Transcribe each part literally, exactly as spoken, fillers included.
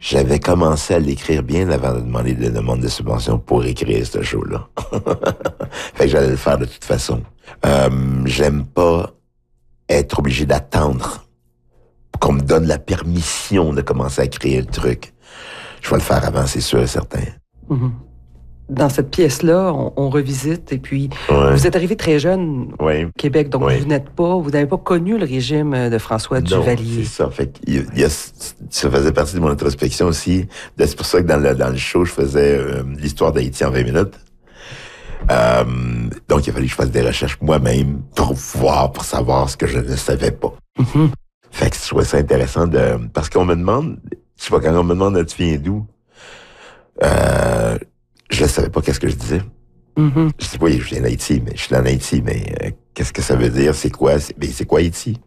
j'avais commencé à l'écrire bien avant de demander des demandes de subvention pour écrire ce show-là. Fait que j'allais le faire de toute façon. Euh, j'aime pas être obligé d'attendre qu'on me donne la permission de commencer à créer le truc. Je vais le faire avant, c'est sûr et certain. Mm-hmm. Dans cette pièce-là, on, on revisite, et puis Ouais. vous êtes arrivé très jeune Oui. au Québec, donc Oui. vous n'êtes pas, vous n'avez pas connu le régime de François Non, Duvalier. c'est ça. Fait que il y a- il y a- ça faisait partie de mon introspection aussi. C'est pour ça que dans le, dans le show, je faisais euh, l'histoire d'Haïti en vingt minutes. Euh, donc, il a fallu que je fasse des recherches moi-même pour voir, pour savoir ce que je ne savais pas. Mm-hmm. Fait que je trouvais ça intéressant de... Parce qu'on me demande... Tu sais pas, quand on me demande « Tu viens d'où? » Euh, je ne savais pas qu'est-ce que je disais. Mm-hmm. Je dis, oui, je viens d'Haïti, mais je suis en Haïti, mais euh, qu'est-ce que ça veut dire? C'est quoi? C'est, ben, c'est quoi Haïti?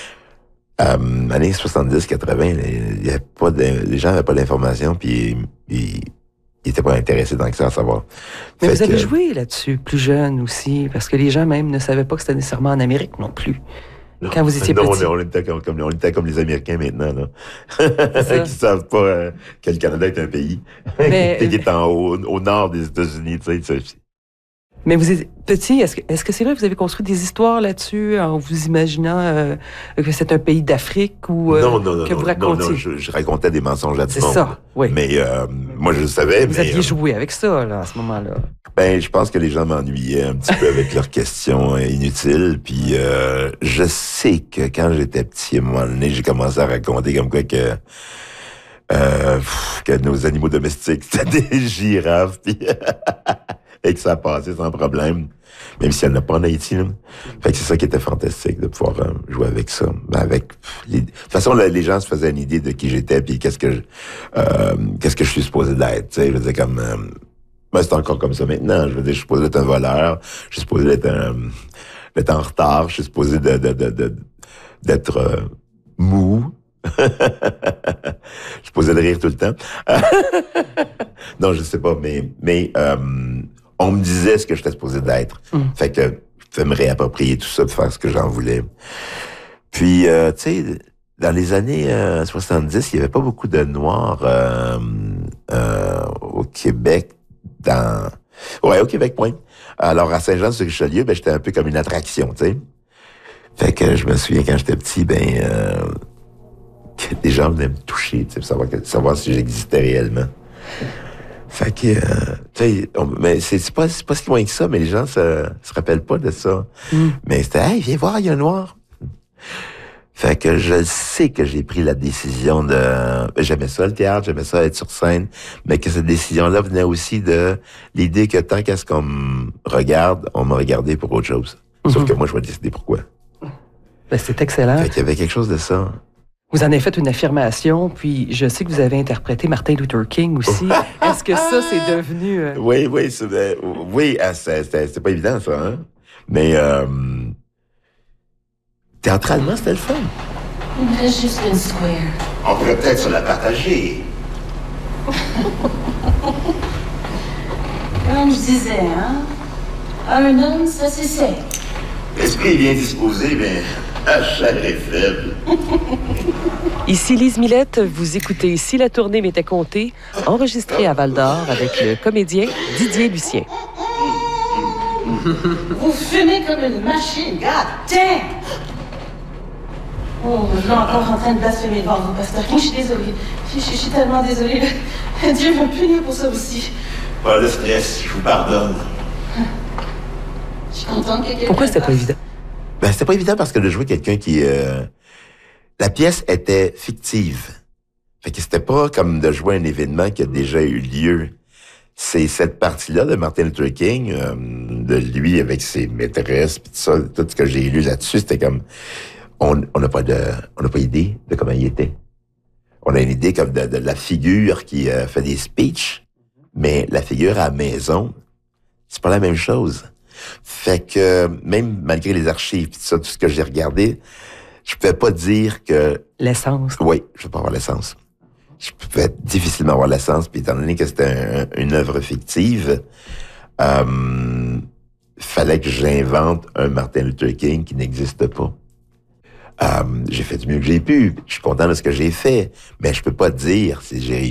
Euh, années soixante-dix quatre-vingts, il y avait pas de, les gens n'avaient pas d'informations, puis ils n'étaient pas intéressés tant que ça à savoir. Mais Fait vous avez que, joué là-dessus, plus jeune aussi, parce que les gens même ne savaient pas que c'était nécessairement en Amérique non plus. non, Quand vous étiez non, petit. on, on, était comme, comme, on était comme les Américains maintenant, là. ça. Qui savent pas euh, que le Canada est un pays. Mais- qui est en haut, au nord des États-Unis, tu sais. tu sais. Mais vous êtes petit, est-ce que est-ce que c'est vrai que vous avez construit des histoires là-dessus en vous imaginant euh, que c'est un pays d'Afrique ou euh, non, non, non, que vous non, racontiez? non, non, je, je racontais des mensonges à tout C'est le monde. ça, oui. Mais euh, moi, je le savais. Vous mais, aviez euh, joué avec ça, là, à ce moment-là. Ben, je pense que les gens m'ennuyaient un petit peu avec leurs questions inutiles. Puis euh, je sais que quand j'étais petit, à un moment donné, j'ai commencé à raconter comme quoi que euh, pff, que nos animaux domestiques, c'était des girafes, puis et que ça passait sans problème, même si elle n'a pas en Haïti. Là. Fait que c'est ça qui était fantastique, de pouvoir euh, jouer avec ça. Ben, avec les... De toute façon, là, les gens se faisaient une idée de qui j'étais, puis qu'est-ce que je, euh, qu'est-ce que je suis supposé d'être. Tu sais, je veux dire, comme... Euh, ben, c'est encore comme ça maintenant. Je veux dire, je suis supposé être un voleur, je suis supposé être un, d'être en retard, je suis supposé de, de, de, de d'être euh, mou. Je suis supposé de rire tout le temps. Non, je sais pas, mais mais euh, on me disait ce que j'étais supposé d'être. Mm. Fait que je pouvais me réapproprier tout ça, de faire ce que j'en voulais. Puis, euh, tu sais, dans les années euh, soixante-dix, il y avait pas beaucoup de Noirs euh, euh, au Québec. Dans... Ouais, au Québec, point. Alors, à Saint-Jean-sur-Richelieu, ben, j'étais un peu comme une attraction, tu sais. Fait que je me souviens, quand j'étais petit, ben, euh, que des gens venaient me toucher, tu sais, pour savoir, que, savoir si j'existais réellement. Fait que, euh, tu sais, on- mais c'est, c'est pas, c'est pas si loin que ça, mais les gens se, se rappellent pas de ça. Mm. Mais c'était, hey, viens voir, il y a un noir. Fait que je sais que j'ai pris la décision de... J'aimais ça, le théâtre, j'aimais ça, être sur scène, mais que cette décision-là venait aussi de l'idée que tant qu'à ce qu'on me regarde, on m'a regardé pour autre chose. Sauf Mm-hmm. que moi, je vais décider pourquoi. Ben, c'est excellent. Fait qu'il y avait quelque chose de ça. Vous en avez fait une affirmation, puis je sais que vous avez interprété Martin Luther King aussi. Est-ce que ça, c'est devenu... euh, Oui, oui, c'est, euh, oui, ah, c'est- c'était, c'était pas évident, ça, hein? Mais, euh, théâtralement, c'était le fun. Il me reste juste une square. On pourrait peut-être se la partager. Comme je disais, hein? Un homme, ça c'est sec. L'esprit est bien disposé, mais la chair est faible. Ici Lise Millette, vous écoutez Ici la tournée m'était comptée, enregistrée à Val-d'Or avec le comédien Didier Lucien. Vous fumez comme une machine. God damn! Oh, je suis encore en train de blasphémer devant vous, pasteur King. Je suis désolée. Je, je- je suis tellement désolée. Dieu va me punir pour ça aussi. Pas de stress, je vous pardonne. Je suis contente que quelqu'un Pourquoi c'était pas passe. évident? Ben, c'était pas évident parce que de jouer quelqu'un qui... Euh... La pièce était fictive. Fait que c'était pas comme de jouer un événement qui a déjà eu lieu. C'est cette partie-là de Martin Luther King, euh, de lui avec ses maîtresses, pis tout ça, tout ce que j'ai lu là-dessus, c'était comme... On on n'a pas de on n'a pas idée de comment il était. On a une idée comme de, de la figure qui euh, fait des speeches, mais la figure à la maison, c'est pas la même chose. Fait que même malgré les archives pis tout ça, tout ce que j'ai regardé, je pouvais pas dire que L'essence. oui, je peux pas avoir l'essence. Je pouvais difficilement avoir l'essence, puis étant donné que c'était un- une œuvre fictive, euh, fallait que j'invente un Martin Luther King qui n'existe pas. Euh, j'ai fait du mieux que j'ai pu. Je suis content de ce que j'ai fait, mais je peux pas dire si j'ai